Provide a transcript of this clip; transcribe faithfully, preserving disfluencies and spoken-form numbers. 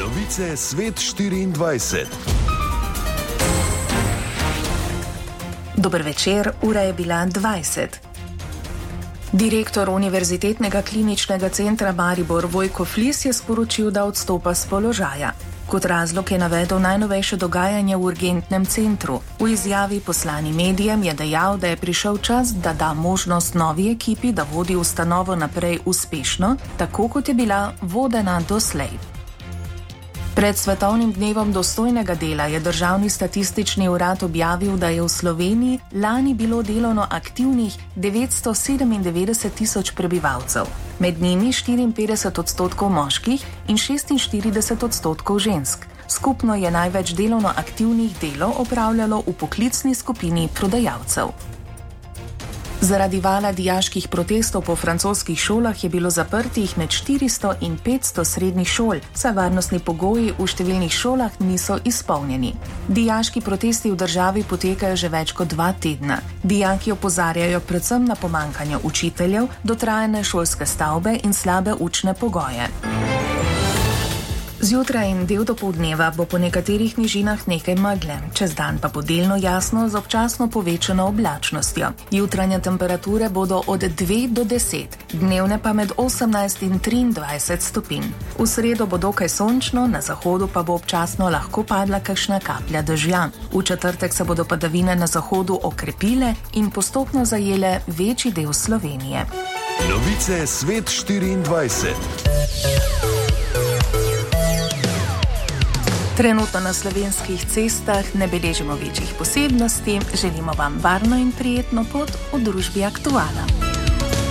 Novice Svet štiriindvajset. Dober večer, ura je bila dvajset. Direktor Univerzitetnega kliničnega centra Maribor Vojko Flis je sporočil, da odstopa s položaja. Kot razlog je navedel najnovejše dogajanje v urgentnem centru. V izjavi poslani medijem je dejal, da je prišel čas, da da možnost novi ekipi, da vodi ustanovo naprej uspešno, tako kot je bila vodena doslej. Pred svetovnim dnevom dostojnega dela je Državni statistični urad objavil, da je v Sloveniji lani bilo delovno aktivnih devetsto sedemindevetdeset tisoč prebivalcev, med njimi štiriinpetdeset odstotkov moških in šestinštirideset odstotkov žensk. Skupno je največ delovno aktivnih delo opravljalo v poklicni skupini prodajalcev. Zaradi vala dijaških protestov po francoskih šolah je bilo zaprtih med štiristo in petsto srednjih šol, saj varnostni pogoji v številnih šolah niso izpolnjeni. Dijaški protesti v državi potekajo že več kot dva tedna. Dijaki opozarjajo predvsem na pomanjkanje učiteljev, dotrajane šolske stavbe in slabe učne pogoje. Zjutraj in del dopoldneva bo po nekaterih nižinah nekaj megle, čez dan pa bo delno jasno z občasno povečano oblačnostjo. Jutranje temperature bodo od dve do deset, dnevne pa med osemnajst in triindvajset stopinj. V sredo bo dokaj sončno, na zahodu pa bo občasno lahko padla kakšna kaplja dežja. V četrtek se bodo padavine na zahodu okrepile in postopno zajele večji del Slovenije. Novice Svet štiriindvajset. Trenutno na slovenskih cestah ne beležimo večjih posebnosti, želimo vam varno in prijetno pot v družbi Aktuala.